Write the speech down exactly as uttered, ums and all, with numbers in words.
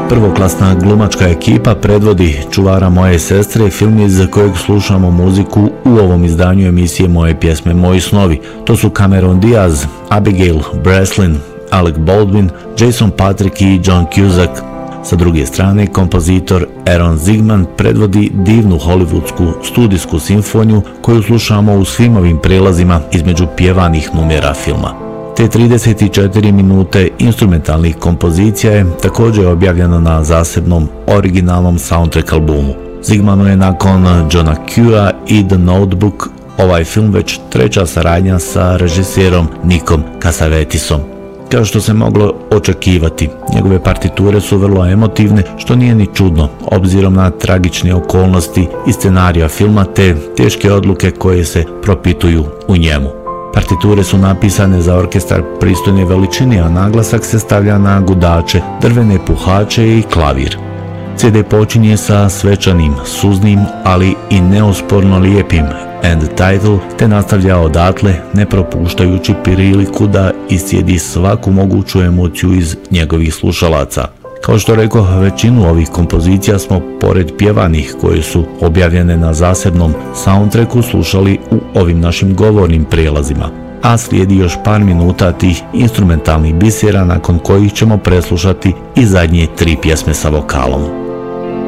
Prvoklasna glumačka ekipa predvodi Čuvara moje sestre, film iz kojeg slušamo muziku u ovom izdanju emisije Moje pjesme, moji snovi. To su Cameron Diaz, Abigail Breslin, Alec Baldwin, Jason Patric i John Cusack. Sa druge strane, kompozitor Aaron Zigman predvodi divnu hollywoodsku studijsku simfoniju koju slušamo u svim ovim prelazima između pjevanih numera filma. Te trideset četiri minute instrumentalnih kompozicija je također objavljeno na zasebnom originalnom soundtrack albumu. Zigmanu je nakon Johna Q-a i The Notebook ovaj film već treća saradnja sa režiserom Nikom Casavetisom. Kao što se moglo očekivati, njegove partiture su vrlo emotivne, što nije ni čudno, obzirom na tragične okolnosti i scenarija filma te teške odluke koje se propituju u njemu. Partiture su napisane za orkestar pristojne veličine, a naglasak se stavlja na gudače, drvene puhače i klavir. C D počinje sa svečanim, suznim, ali i neosporno lijepim end title, te nastavlja odatle, ne propuštajući priliku da iscijedi svaku moguću emociju iz njegovih slušalaca. Kao što rekao, većinu ovih kompozicija smo, pored pjevanih koje su objavljene na zasebnom soundtracku, slušali u ovim našim govornim prijelazima. A slijedi još par minuta tih instrumentalnih bisera nakon kojih ćemo preslušati i zadnje tri pjesme sa vokalom.